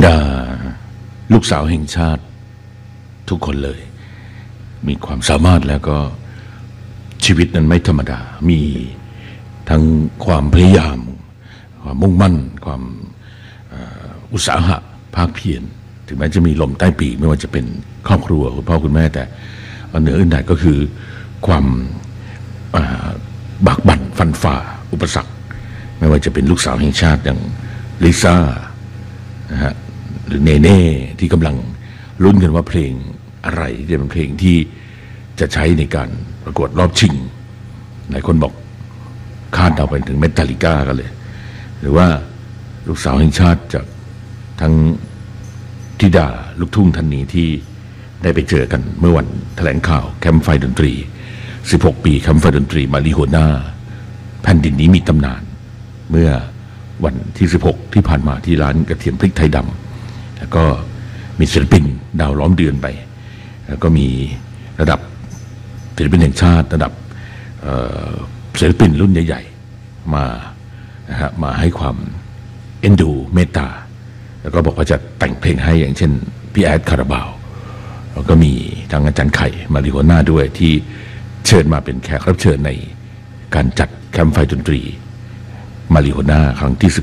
รรดาลูกสาวแห่งชาติทุกคนเลยมีความสามารถแล้วก็ชีวิตนั้นไม่ธรรมดามีทั้งความพยายามความมุ่งมั่นความอุตสาหะภาคเพียรถึงแม้จะมีลมใต้ปีกไม่ว่าจะเป็นครอบครัวคุณพ่อคุณแม่แต่เหนืออื่นใดก็คือความบากบั่นฟันฝ่าอุปสรรคไม่ว่าจะเป็นลูกสาวแห่งชาติอย่างลิซ่านะฮะหรือเนเน่ที่กำลังลุ้นกันว่าเพลงอะไรจะเป็นเพลงที่จะใช้ในการประกวดรอบชิงหลายคนบอกคาดเดาไปถึงเมทัลลิก้ากันเลยหรือว่าลูกสาวแห่งชาติจากทั้งธิดาลูกทุ่งท่านนี้ที่ได้ไปเจอกันเมื่อวันแถลงข่าวแคมป์ไฟดนตรี16 ปีแคมป์ไฟดนตรีมาริโฮน่าแผ่นดินนี้มีตำนานเมื่อวันที่16ที่ผ่านมาที่ร้านกระเทียมพริกไทยดำแล้วก็มีศิลปินดาวล้อมเดือนไปแล้วก็มีระดับศิลปินแห่งชาติระดับศิลปินรุ่นใหญ่ๆมานะฮะมาให้ความเอ็นดูเมตตาแล้วก็บอกว่าจะแต่งเพลงให้อย่างเช่นพี่แอดคาราบาวแล้วก็มีทางอาจารย์ไข่มาริโฮน่าด้วยที่เชิญมาเป็นแขกรับเชิญในการจัดแคมป์ไฟดนตรีมาริโฮน่าครั้งที่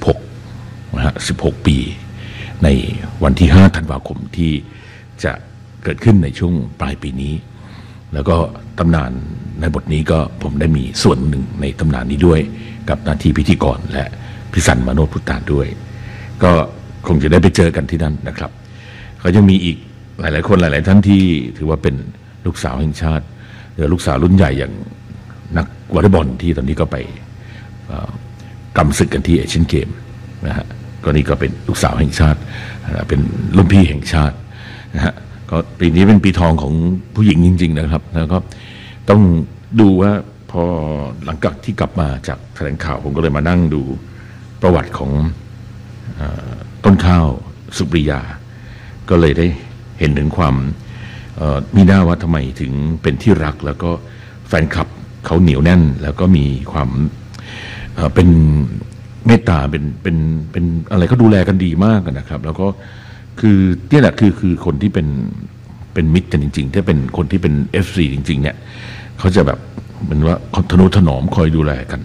16นะฮะ16 ปีในวันที่5 ธันวาคมที่จะเกิดขึ้นในช่วงปลายปีนี้แล้วก็ตำนานในบทนี้ก็ผมได้มีส่วนหนึ่งในตำนานนี้ด้วยกับหน้าที่พิธีกรและพิสันมโนพุทธาด้วยก็คงจะได้ไปเจอกันที่นั่นนะครับเขายังมีอีกหลายๆคนหลายๆท่านที่ถือว่าเป็นลูกสาวแห่งชาติหรือลูกสาวรุ่นใหญ่อย่างนักวอลเลย์บอลที่ตอนนี้ก็ไปกำศึกกันที่เอเชียนเกมนะฮะก็นี่ก็เป็นลูกสาวแห่งชาติเป็นรุ่นพี่แห่งชาตินะฮะก็ปีนี้เป็นปีทองของผู้หญิงจริงๆนะครับแล้วก็ต้องดูว่าพอหลังจากที่กลับมาจากแถลงข่าวผมก็เลยมานั่งดูประวัติของต้นข้าวสุปริยาก็เลยได้เห็นถึงความมีหน้าว่าทำไมถึงเป็นที่รักแล้วก็แฟนคลับเขาเหนียวแน่นแล้วก็มีความเป็นเมตตาเป็นอะไรก็ดูแลกันดีมากนะครับแล้วก็คือนี่แหละคือคนที่เป็นมิตรกันจริงๆถ้าเป็นคนที่เป็น FC จริงๆเนี่ยเขาจะแบบเหมือนว่าทนุถนอมคอยดูแลกัน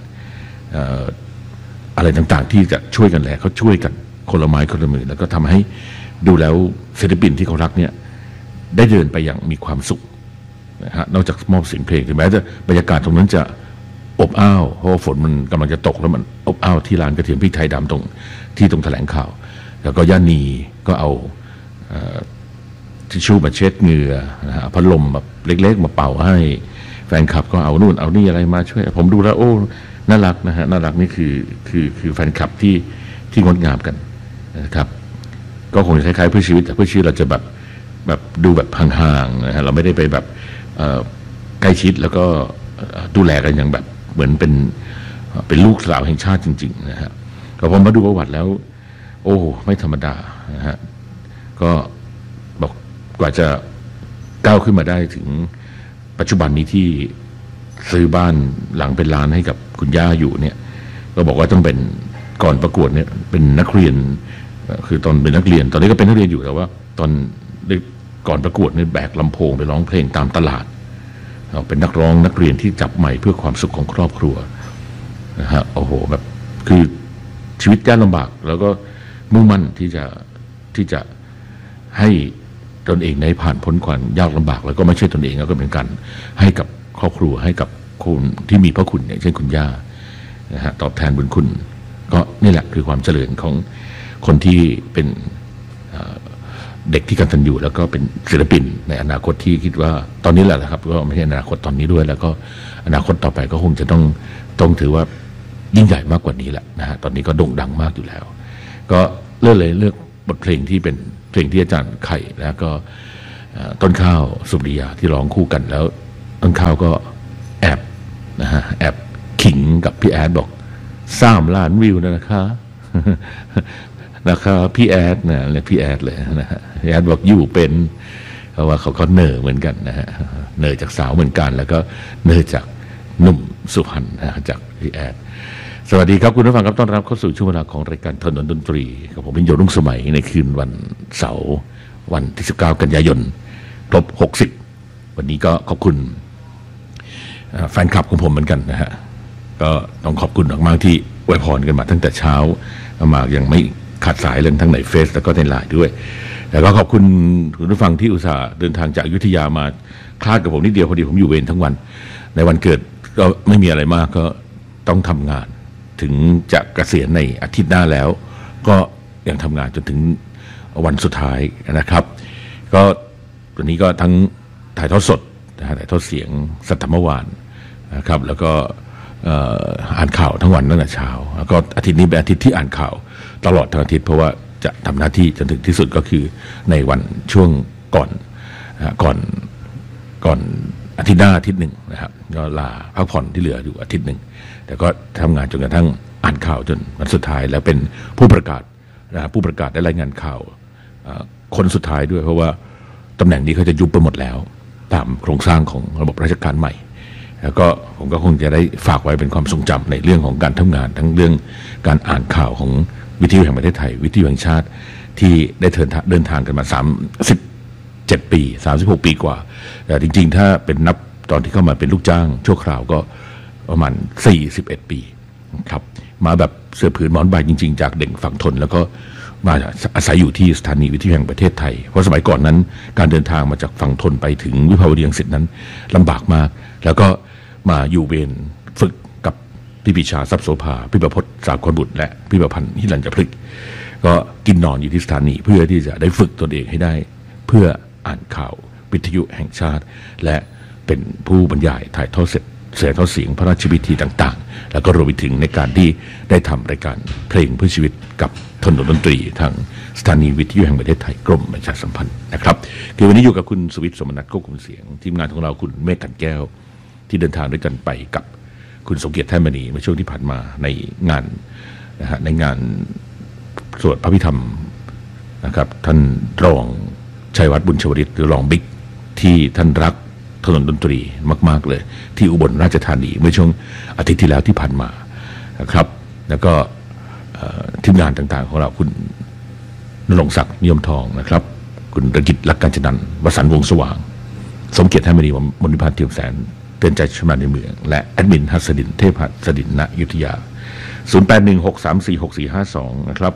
อะไรต่างๆที่จะช่วยกันแหละเขาช่วยกันคนละไม้คนละมือแล้วก็ทำให้ดูแล้วศิลปินที่เขารักเนี่ยได้เดินไปอย่างมีความสุขนะฮะนอกจากมอบเสียงเพลงถึงแม้จะบรรยากาศตรงนั้นจะอบอ้าวเพราะฝนมันกำลังจะตกแล้วมันอบอ้าวที่ร้านกระเทียมพริกไทยดำตรงแถลงข่าวแล้วก็ย่านีก็เอาทิชชู่มาเช็ดเหงื่อนะฮะพัดลมแบบเล็กๆมาเป่าให้แฟนคลับก็เอานู่นเอานี่อะไรมาช่วยผมดูแล้วโอ้น่ารักนะฮะน่ารักนี่คือแฟนคลับที่งดงามกันนะครับก็คงจะคล้ายๆเพื่อชีวิตแต่เพื่อชีวิตเราจะแบบดูแบบห่างๆนะฮะเราไม่ได้ไปแบบใกล้ชิดแล้วก็ดูแลกันอย่างแบบเหมือนเป็นลูกสาวแห่งชาติจริงๆนะฮะก็พอมาดูประวัติแล้วโอ้ไม่ธรรมดานะฮะก็บอกกว่าจะก้าวขึ้นมาได้ถึงปัจจุบันนี้ที่ซื้อบ้านหลังเป็นล้านให้กับคุณย่าอยู่เนี่ยก็บอกว่าต้องเป็นก่อนประกวดเนี่ยเป็นนักเรียนคือตอนเป็นนักเรียนตอนนี้ก็เป็นนักเรียนอยู่แต่ว่าตอนก่อนประกวดเนี่ยแบกลำโพงไปร้องเพลงตามตลาดเป็นนักร้องนักเรียนที่จับใหม่เพื่อความสุขของครอบครัวนะฮะโอ้โหแบบคือชีวิตยากลำบากแล้วก็มุ่งมั่นที่จะให้ตนเองได้ผ่านพ้นความยากลำบากแล้วก็ไม่ใช่ตนเองแล้วก็เป็นการให้กับครอบครัวให้กับคนที่มีพระคุณอย่างเช่นคุณย่านะฮะตอบแทนบุญคุณก็นี่แหละคือความเจริญของคนที่เป็นเด็กที่กตัญญูแล้วก็เป็นศิลปินในอนาคตที่คิดว่าตอนนี้แหละนะครับก็ไม่ใช่อนาคตตอนนี้ด้วยแล้วก็อนาคตต่อไปก็คงจะต้องถือว่ายิ่งใหญ่มากกว่านี้แหละนะฮะตอนนี้ก็โด่งดังมากอยู่แล้วก็เลือกบทเพลงที่เป็นเพลงที่อาจารย์ไข่แล้วก็ต้นข้าวสุปริยาที่ร้องคู่กันแล้วต้นข้าวก็แอบขิงกับพี่แอดบอก3 ล้านวิวนะคะพี่แอดนะเรียกพี่แอดเลยนะฮะพี่แอดบอกอยู่เป็นเพราะว่าเขาก็เนอเหมือนกันนะฮะเนอจากสาวเหมือนกันแล้วก็เนอจากหนุ่มสุพรรณนะจากพี่แอดสวัสดีครับคุณผู้ฟังครับต้อนรับเข้าสู่ช่วงเวลาของรายการถนนดนตรีกับผมเป็นโยรุ่งสมัยในคืนวันเสาร์วันที่19กันยายนครบ60วันนี้ก็ขอบคุณแฟนคลับของผมเหมือนกันนะฮะก็ต้องขอบคุณมากๆที่อวยพรกันมาตั้งแต่เช้ามายังไม่ขาดสายเลยทั้งในเฟซแล้วก็ในไลน์ด้วยแล้วก็ขอบคุณคุณผู้ฟังที่อุตส่าห์เดินทางจากอยุธยามาคลาดกับผมนิดเดียวพอดีผมอยู่เวรทั้งวันในวันเกิดก็ไม่มีอะไรมากก็ต้องทำงานถึงจะเกษียณในอาทิตย์หน้าแล้วก็ยังทำงานจนถึงวันสุดท้ายนะครับก็วันนี้ก็ทั้งถ่ายทอดสดถ่ายทอดเสียงสัตว์เมื่อวานนะครับแล้วก็อ่านข่าวทั้งวันตั้งแต่เช้าแล้วก็อาทิตย์นี้เป็นอาทิตย์ที่อ่านข่าวตลอดทั้งอาทิตย์เพราะว่าจะทำหน้าที่จนถึงที่สุดก็คือในวันช่วงก่อนอาทิตย์หน้าอาทิตย์หนึ่งนะครับก็ลาพักผ่อนที่เหลืออยู่อาทิตย์หนึ่งแต่ก็ทำงานจนกระทั่งอ่านข่าวจนวันสุดท้ายแล้วเป็นผู้ประกาศผู้ประกาศได้รายงานข่าวคนสุดท้ายด้วยเพราะว่าตำแหน่งนี้เขาจะยุบไปหมดแล้วตามโครงสร้างของระบบราชการใหม่แล้วก็ผมก็คงจะได้ฝากไว้เป็นความทรงจำในเรื่องของการทำงานทั้งเรื่องการอ่านข่าวของวิทยุแห่งประเทศไทยวิทยุแห่งชาติที่ได้เดินทางกันมา37 ปี36 ปีกว่าแต่จริงๆถ้าเป็นนับตอนที่เข้ามาเป็นลูกจ้างชั่วคราวก็ประมาณ41 ปีครับมาแบบเสื้อผืนหมอนใบจริงๆจากเด่นฝั่งทนแล้วก็มาอาศัยอยู่ที่สถานีวิทยุแห่งประเทศไทยเพราะสมัยก่อนนั้นการเดินทางมาจากฝั่งทนไปถึงวิภาวดีรังสิตนั้นลำบากมากแล้วก็มาอยู่เวรฝึกกับพี่ปิชาทรัพย์โสภาพี่ประพจน์สากลบุตรและพี่ประพันธ์ฮิรัญจพฤกษ์ก็กินนอนอยู่ที่สถานีเพื่อที่จะได้ฝึกตนเองให้ได้เพื่ออ่านข่าววิทยุแห่งชาติและเป็นผู้บรรยายถ่ายทอดเสียงพระราชพิธีต่างๆแล้วก็รวมไปถึงในการที่ได้ทำรายการเพลงเพื่อชีวิตกับถนนดนตรีทางสถานีวิทยุแห่งประเทศไทยกรมประชาสัมพันธ์นะครับคือวันนี้อยู่กับคุณสุวิทย์สมนัสควบคุมเสียงทีมงานของเราคุณเมฆกันแก้วที่เดินทางด้วยกันไปกับคุณสมเกียรติแท่นมณีเมื่อช่วงที่ผ่านมาในงานนะฮะในงานสวดพระพิธรรมนะครับท่านรองชัยวัฒน์บุญชวริตหรือรองบิ๊กที่ท่านรักถนนดนตรีมากๆเลยที่อุบลราชธานีเมื่อช่วงอาทิตย์ที่แล้วที่ผ่านมานะครับแล้วก็ทีมงานต่างๆของเราคุณณรงค์ศักดิ์นิยมทองนะครับคุณระกิจลักกัญจนันท์วสันต์วงศ์สว่างสมเกียรติแท่นมณีมนพิพัฒน์เทียมแสนเตือนใจชำนาญในเมืองและแอดมินหัสดินเทพหัสดินณอยุธยา0816346452นะครับ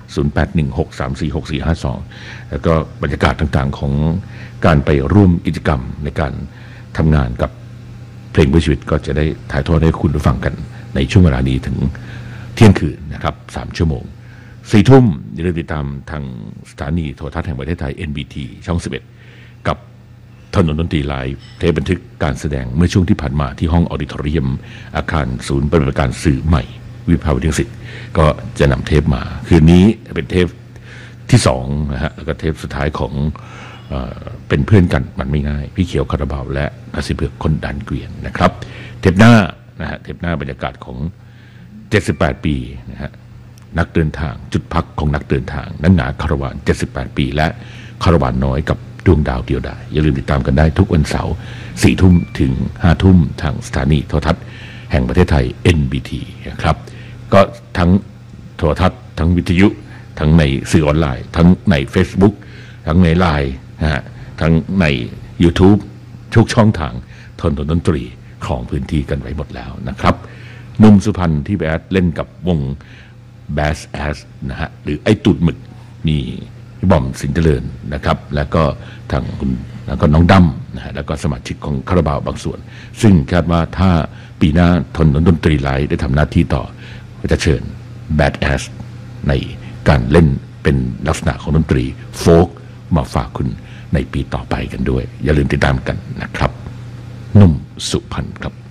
0816346452แล้วก็บรรยากาศต่างๆของการไปร่วมกิจกรรมในการทำงานกับเพลงเพื่อชีวิตก็จะได้ถ่ายทอดให้คุณฟังกันในช่วงเวลานี้ถึงเที่ยงคืนนะครับ3 ชั่วโมง4 ทุ่มอย่าลืมติดตามทางสถานีโทรทัศน์แห่งประเทศไทย NBT ช่อง11กับถนนดนตรีไลฟ์เทปบันทึกการแสดงเมื่อช่วงที่ผ่านมาที่ห้องออดิทอเรียมอาคารศูนย์ปฏิบัติการสื่อใหม่วิภาวดีรังสิตก็จะนำเทปมาคืนนี้เป็นเทปที่2นะฮะแล้วก็เทปสุดท้ายของเป็นเพื่อนกันมันไม่ง่ายพี่เขียวคาราบาวและนาซิเบือกคนดันเกวียนนะครับเทปหน้านะฮะเทปหน้าบรรยากาศของ78 ปีนะฮะนักเดินทางจุดพักของนักเดินทางนักหนาคาราวาน78 ปีและคาราวานน้อยกับดวงดาวเดียวดายอย่าลืมติดตามกันได้ทุกวันเสาร์4 ทุ่มถึง5 ทุ่มทางสถานีโทรทัศน์แห่งประเทศไทย NBT นะครับก็ทั้งโทรทัศน์ทั้งวิทยุทั้งในสื่อออนไลน์ทั้งใน Facebook ทั้งในไลน์นะฮะทั้งใน YouTube ทุกช่องทางถนนดนตรีของพื้นที่กันไว้หมดแล้วนะครับนุ่มสุพรรณที่แบดเล่นกับวง Bass Ass นะฮะหรือไอ้ตูดหมึกมีพี่บอมสินเจริญนะครับแล้วก็ทางคุณแล้วก็น้องดำนะฮะแล้วก็สมาชิกของคาราบาวบางส่วนซึ่งคาดว่าถ้าปีหน้าถนนดนตรีไลฟ์ได้ทำหน้าที่ต่อก็จะเชิญ Bad Ass ในการเล่นเป็นลักษณะของดนตรีโฟล์กมาฝากคุณในปีต่อไปกันด้วยอย่าลืมติดตามกันนะครับนุ่มสุพรรณครับ